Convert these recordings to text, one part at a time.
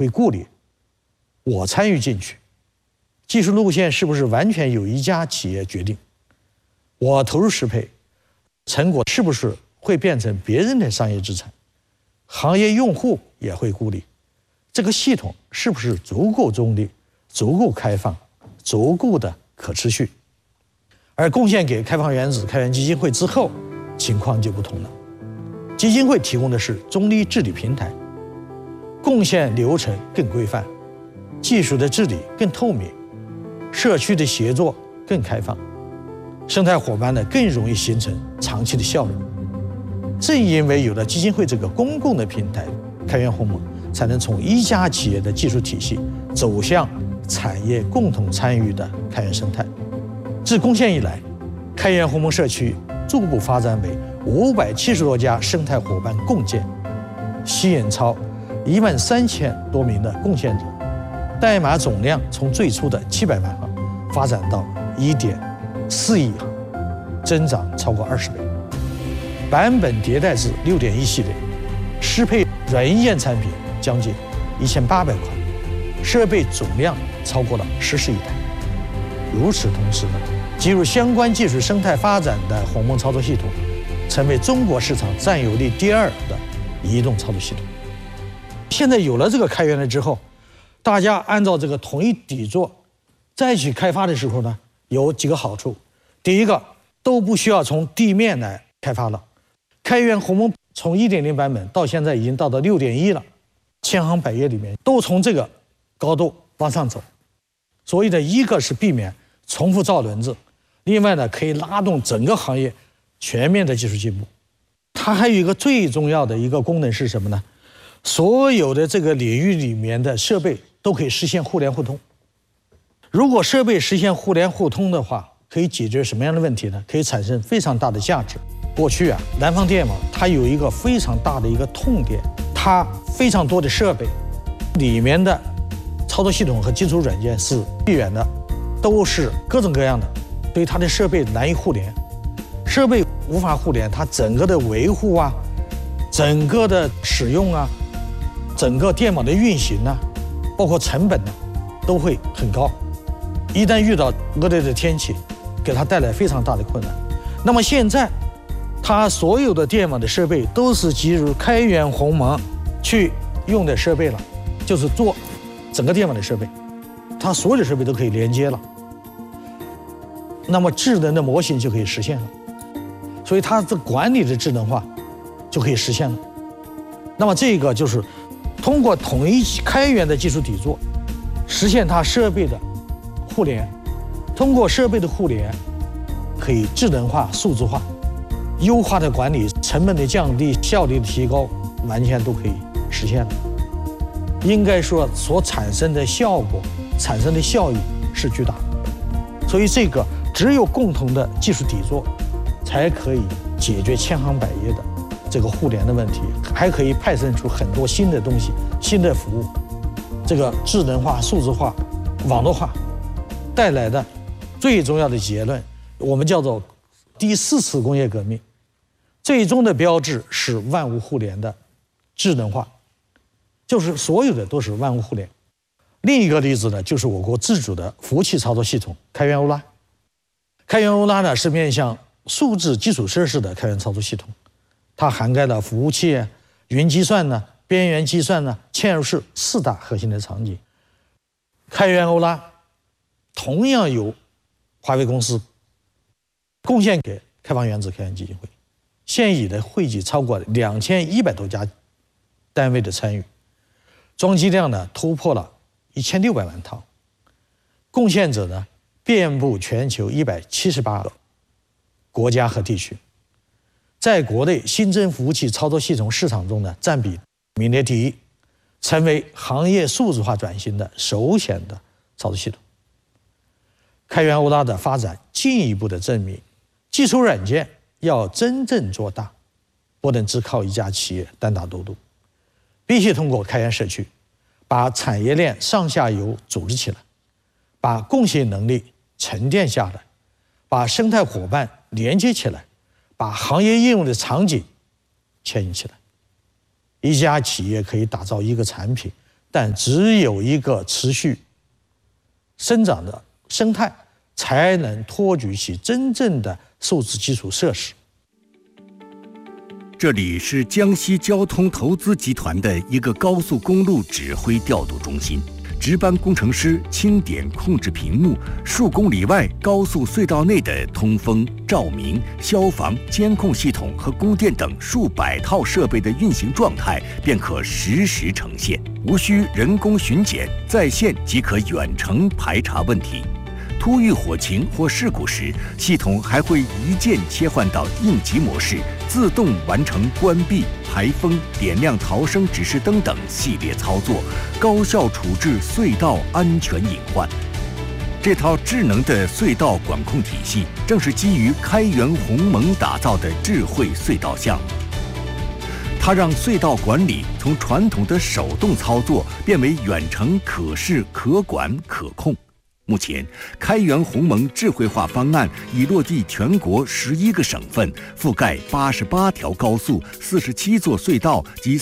会顾虑，我参与进去，技术路线是不是完全由一家企业决定？我投入适配，成果是不是会变成别人的商业资产？行业用户也会顾虑，这个系统是不是足够中立、足够开放、足够的可持续？而贡献给开放原子开源基金会之后，情况就不同了。基金会提供的是中立治理平台，贡献流程更规范，技术的治理更透明，社区的协作更开放，生态伙伴呢更容易形成长期的效应。正因为有了基金会这个公共的平台，开源鸿蒙才能从一家企业的技术体系走向产业共同参与的开源生态。自贡献以来，开源鸿蒙社区逐步发展为570多家生态伙伴共建，吸引超13000多名的贡献者，代码总量从最初的700万行发展到1.4亿行，增长超过20倍。版本迭代至6.1系列，适配软硬件产品将近1800款，设备总量超过了14亿台。与此同时呢，进入相关技术生态发展的鸿蒙操作系统，成为中国市场占有率第2的移动操作系统。现在有了这个开源了之后，大家按照这个统一底座再去开发的时候呢，有几个好处。第一个，都不需要从地面来开发了。开源鸿蒙从1.0版本到现在已经到6.1了，千行百业里面都从这个高度往上走。所以呢，一个是避免重复造轮子，另外呢，可以拉动整个行业全面的技术进步。它还有一个最重要的一个功能是什么呢？所有的这个领域里面的设备都可以实现互联互通。如果设备实现互联互通的话，可以解决什么样的问题呢？可以产生非常大的价值。过去啊，南方电网它有一个非常大的一个痛点，它非常多的设备里面的操作系统和基础软件是闭源的，都是各种各样的，所以它的设备难以互联。设备无法互联，它整个的维护啊，整个的使用啊，整个电网的运行啊，包括成本呢，都会很高。一旦遇到恶劣的天气，给它带来非常大的困难。那么现在，它所有的电网的设备都是基于开源鸿蒙去用的设备了，就是做整个电网的设备，它所有的设备都可以连接了，那么智能的模型就可以实现了，所以它的管理的智能化就可以实现了。那么这个就是通过统一开源的技术底座，实现它设备的互联，通过设备的互联，可以智能化、数字化，优化的管理，成本的降低，效率的提高，完全都可以实现了。应该说，所产生的效果、产生的效益是巨大的。所以，这个只有共同的技术底座，才可以解决千行百业的这个互联的问题，还可以派生出很多新的东西、新的服务。这个智能化、数字化、网络化带来的最重要的结论，我们叫做第4次工业革命。最终的标志是万物互联的智能化，就是所有的都是万物互联。另一个例子呢，就是我国自主的服务器操作系统开源欧拉。开源欧拉呢是面向数字基础设施的开源操作系统，它涵盖了服务器、云计算呢、边缘计算呢、嵌入式4大核心的场景。开源欧拉同样由华为公司贡献给开放原子开源基金会，现已的汇集超过2100多家单位的参与，装机量呢突破了1600万套，贡献者呢遍布全球178个国家和地区，在国内新增服务器操作系统市场中呢占比名列第1，成为行业数字化转型的首选的操作系统。开源欧拉的发展进一步的证明，基础软件要真正做大，不能只靠一家企业单打独斗，必须通过开源社区，把产业链上下游组织起来，把共性能力沉淀下来，把生态伙伴连接起来，把行业应用的场景牵引起来。一家企业可以打造一个产品， 但只有一个持续生长的生态，才能托举起真正的数字基础设施。 这里是江西交通投资集团的一个高速公路指挥调度中心，值班工程师清点控制屏幕，数公里外高速隧道内的通风、照明、消防、监控系统和供电等数百套设备的运行状态便可实时呈现，无需人工巡检，在线即可远程排查问题。突遇火情或事故时，系统还会一键切换到应急模式，自动完成关闭、排风、点亮逃生指示灯等系列操作，高效处置隧道安全隐患。这套智能的隧道管控体系，正是基于开源鸿蒙打造的智慧隧道项目。它让隧道管理从传统的手动操作变为远程可视、可管、可控。目前，开源鸿蒙智慧化方案已落地全国11个省份，覆盖88条高速、47座隧道及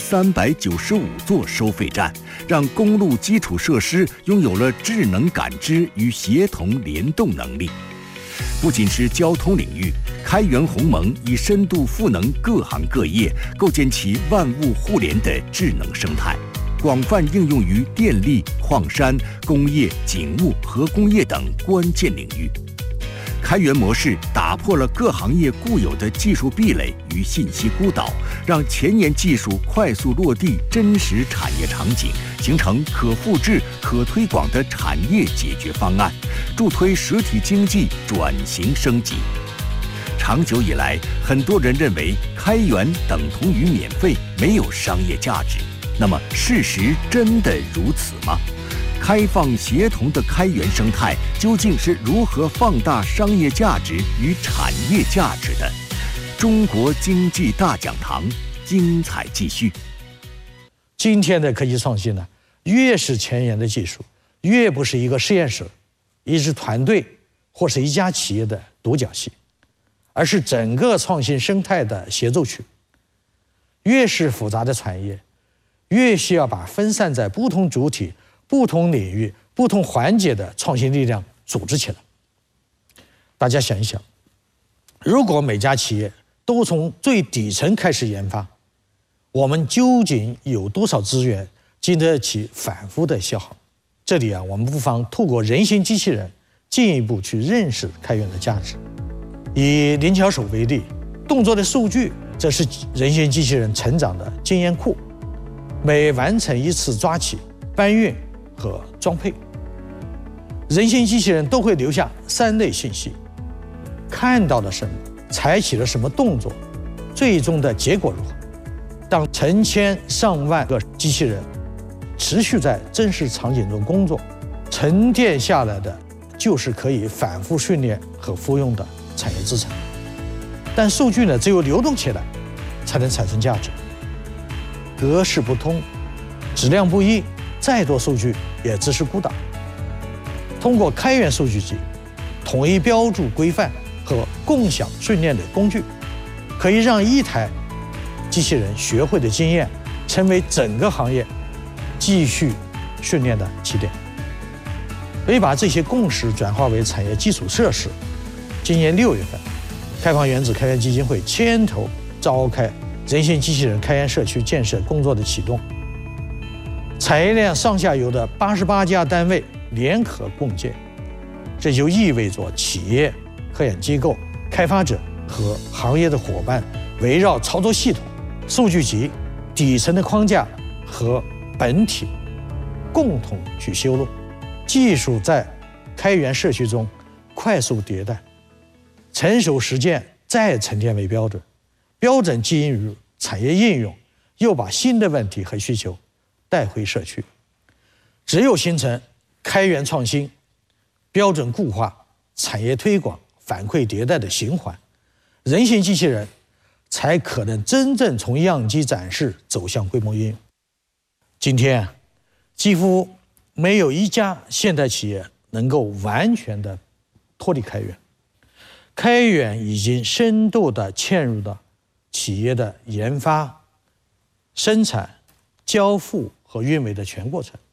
395座收费站，让公路基础设施拥有了智能感知与协同联动能力。不仅是交通领域，开源鸿蒙已深度赋能各行各业，构建起万物互联的智能生态。广泛应用于电力、矿山、工业、警务和工业等关键领域。开源模式打破了各行业固有的技术壁垒与信息孤岛，让前沿技术快速落地真实产业场景，形成可复制、可推广的产业解决方案，助推实体经济转型升级。长久以来，很多人认为开源等同于免费，没有商业价值。那么，事实真的如此吗？开放协同的开源生态究竟是如何放大商业价值与产业价值的？中国经济大讲堂精彩继续。 今天的科技创新呢，越是前沿的技术，越不是一个实验室、一支团队或是一家企业的独角戏，而是整个创新生态的协奏曲。越是复杂的产业，越需要把分散在不同主体、不同领域、不同环节的创新力量组织起来。大家想一想，如果每家企业都从最底层开始研发，我们究竟有多少资源经得起反复的消耗？这里我们不妨透过人形机器人进一步去认识开源的价值。以灵巧手为例，动作的数据则是人形机器人成长的经验库。每完成一次抓起、搬运和装配，人形机器人都会留下3类信息：看到了什么，采取了什么动作，最终的结果如何。当成千上万个机器人持续在真实场景中工作，沉淀下来的就是可以反复训练和复用的产业资产。但数据只有流动起来，才能产生价值。格式不通，质量不一，再多数据也只是孤岛。通过开源数据集、统一标注规范和共享训练的工具，可以让一台机器人学会的经验，成为整个行业继续训练的起点。可以把这些共识转化为产业基础设施。今年6月份，开放原子开源基金会牵头召开人形机器人开源社区建设工作的启动，产业链上下游的88家单位联合共建，这就意味着企业、科研机构、开发者和行业的伙伴围绕操作系统、数据集、底层的框架和本体共同去修路，技术在开源社区中快速迭代，成熟实践再沉淀为标准，标准基因于产业应用，又把新的问题和需求带回社区。只有形成开源创新、标准固化、产业推广、反馈迭代的循环，人形机器人才可能真正从样机展示走向规模应用。今天几乎没有一家现代企业能够完全的脱离开源，开源已经深度的嵌入到企业的研发、生产、交付和运维的全过程。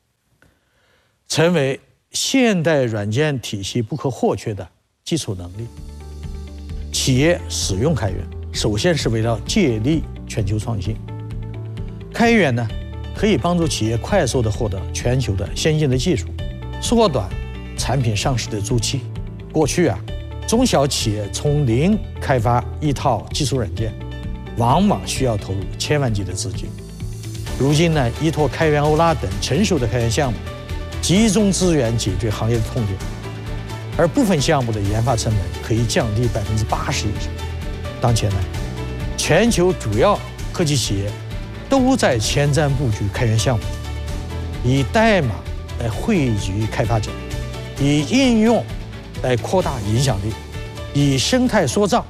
成为现代软件体系不可或缺的基础能力。企业使用开源，首先是为了借力全球创新。开源呢，可以帮助企业快速地获得全球的先进的技术，缩短产品上市的周期。过去中小企业从零开发一套基础软件，往往需要投入千万级的资金。如今呢，依托开源欧拉等成熟的开源项目，集中资源解决行业的痛点，而部分项目的研发成本可以降低80%以上。当前呢，全球主要科技企业都在前瞻布局开源项目，以代码来汇聚开发者，以应用来扩大影响力，以生态塑造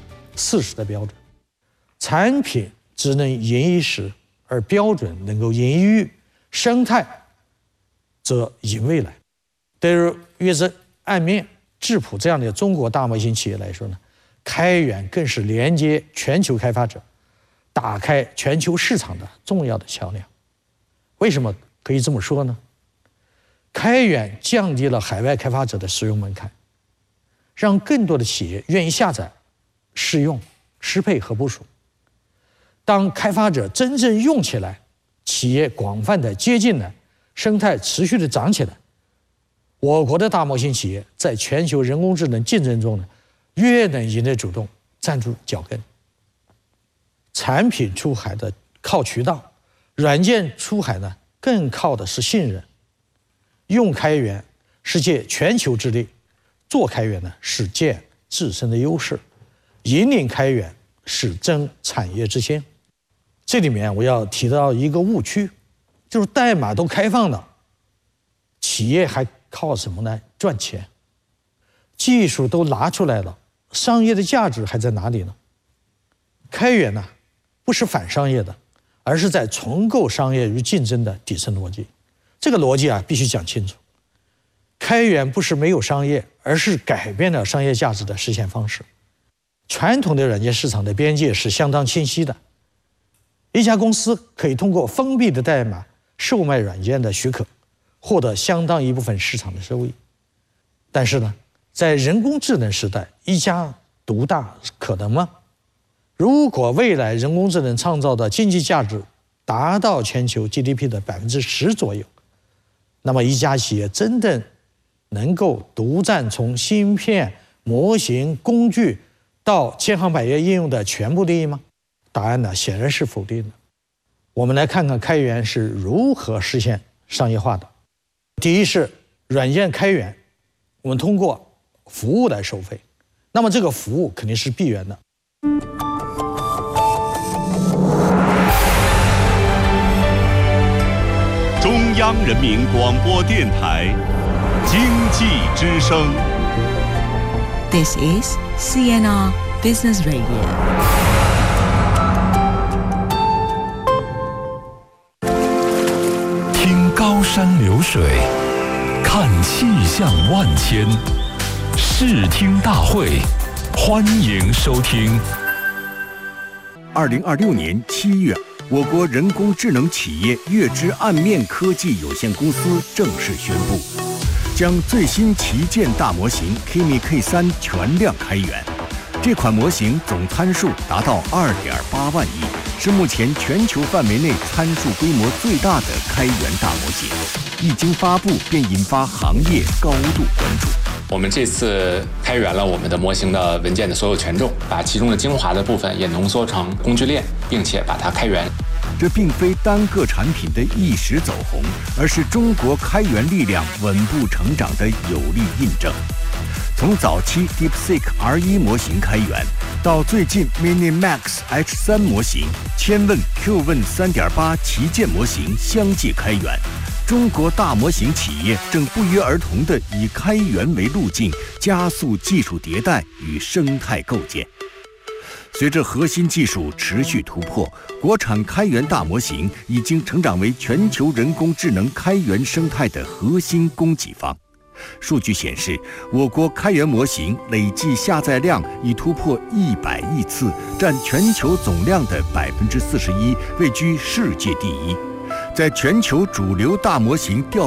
4时的标准。产品只能赢一时，而标准能够赢一域，生态则赢未来。对于月之暗面、质朴这样的中国大模型企业来说呢，开源更是连接全球开发者、打开全球市场的重要的桥梁。为什么可以这么说呢？开源降低了海外开发者的使用门槛，让更多的企业愿意下载、试用、适配和部署。当开发者真正用起来，企业广泛的接近了，生态持续的长起来，我国的大模型企业在全球人工智能竞争中呢，越能赢得主动，站住脚跟。产品出海的靠渠道，软件出海呢更靠的是信任。用开源是借全球之力，做开源呢是借自身的优势，引领开源是争产业之先。这里面我要提到一个误区，就是代码都开放了，企业还靠什么呢？赚钱。技术都拿出来了，商业的价值还在哪里呢？开源呢，不是反商业的，而是在重构商业与竞争的底层逻辑。这个逻辑必须讲清楚。开源不是没有商业，而是改变了商业价值的实现方式。传统的软件市场的边界是相当清晰的，一家公司可以通过封闭的代码售卖软件的许可，获得相当一部分市场的收益。但是呢，在人工智能时代，一家独大可能吗？如果未来人工智能创造的经济价值达到全球 GDP 的10%左右，那么一家企业真的能够独占从芯片、模型、工具到千行百业应用的全部利益吗？答案呢，显然是否定的。我们来看看开源是如何实现商业化的。第一是软件开源，我们通过服务来收费，那么这个服务肯定是闭源的。 中央人民广播电台经济之声。 This is CNR Business Radio. 听高山流水，看气象万千，视听大会，欢迎收听。 2026年7月，我国人工智能企业月之暗面科技有限公司正式宣布，将最新旗舰大模型 Kimi K3 全量开源。这款模型总参数达到2.8万亿，是目前全球范围内参数规模最大的开源大模型。一经发布，便引发行业高度关注。 我们这次开源了我们的模型的文件的所有权重，把其中的精华的部分也浓缩成工具链，并且把它开源。 这并非单个产品的一时走红，而是中国开源力量稳步成长的有力印证。从早期 DeepSeek R1 模型开源，到最近 MiniMax H3 模型、千问 Q-问 3.8 旗舰模型相继开源，中国大模型企业正不约而同地以开源为路径，加速技术迭代与生态构建。随着核心技术持续突破，国产开源大模型已经成长为全球人工智能开源生态的核心供给方。数据显示，我国开源模型累计下载量已突破100亿次，占全球总量的41%，位居世界第一。在全球主流大模型调